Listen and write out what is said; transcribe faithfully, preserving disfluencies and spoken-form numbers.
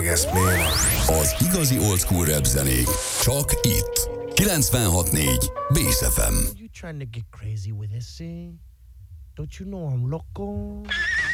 guess, man. Az igazi old school rap zenék csak itt. kilencvenhat négy Bész ef em. You trying to get crazy with this, eh? Don't you know I'm loco?